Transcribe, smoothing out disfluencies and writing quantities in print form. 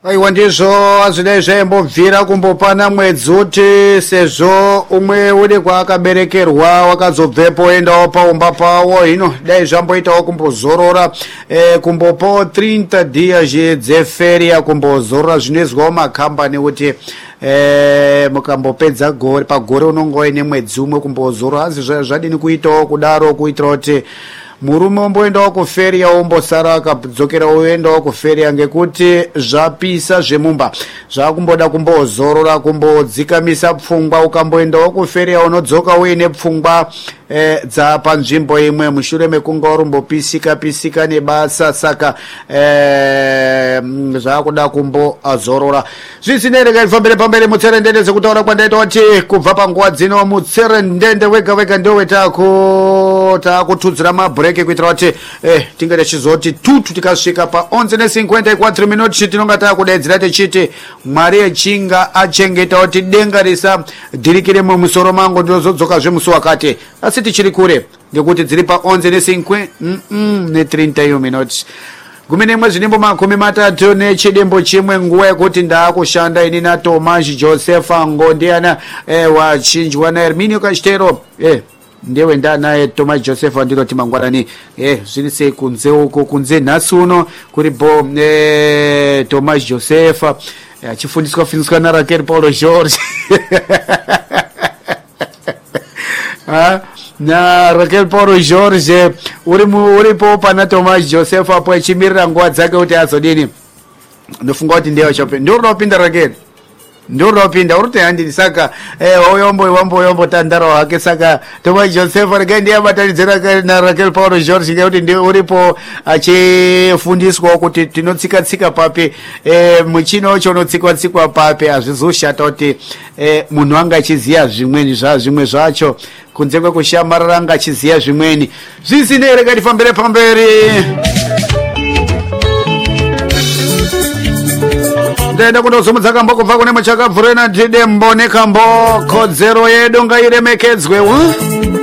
aiwa ndizvo azvidai zvaimbobvira kumbopana mwedzi uti sezvo umwe uri kwaakaberekerwa wakazobvepo endawo paumba pawo hino dai zvamboitawo kumbozorora kumbopawo 30 dias dzeferia kumbozorora zvinoizwawo makambani kuti mukambopedza gore pagore unonga uine mwedzi umwe kumbozorora asi zvadini kuitawo kudaro kuitira kuti murume umboendawo kuferia umbosara akadzokera uendawo kuferia ngekuti zvapisa zvemumba zvakumboda kumbozorora kumbodzikamisa pfungwa ukamboendawo kuferia unodzoka uine pfungwa dzapanzvimbo imwe mushure mekunga urumbopisika nebasa saka zvakuda kumbozorora zvisinei regai fambire pamberi mutserendende sekutaura kwandaita kuti kubva panguva dzino mutserendende wega wega ndio wetako takutudzira mabreki kuitira kuti tinge tichizoti tutu tikasvika pa 11:54 minutes tinonga takudaidzira tichiti Mwari echinga achengeta kuti denga risa dhirikire mumusoro mangu ndinozodzoka zvemusi wakati asi tichiri kure ngekuti dziri pa 11:30 minutes gumi nemwe zvinimbo makumi matatu nechidimbo chimwe nguva yekuti ndaakushanda ini naTomas Joseph Ngondiyana wachinjwa naErminio Kastero ndewe ndanaye Thomas Joseph ndinoti mangwarani zviri sei kunze uko kunze nhasi uno kuripo Thomas Joseph achifundiswa na Raquel Paulo Jorge na Raquel Paulo Jorge uripo pana Thomas Joseph apo achimirira nguva dzake kuti azodini ndofunga kuti ndiye achape ndorapinda Raquel ndorapinda urute handini saka wambo tandara wake saka Thomas Joseph Raquel ndiye abatanidzira na Raquel Paulo Jorge ngekuti ndiye uripo achifundiswa kuti tinotsika papi muchino wacho unotsikwa papi azvizoshata kuti munhu anga achiziya zvimwe zvacho kunze kwekushamarara anga achiziya zvimweni zvisinei regai tifambire pamberi ndaenda kundozomudza kambo kubva kune muchakabvurena ndidembo nekambo kodzero yedu ngairemekedzwe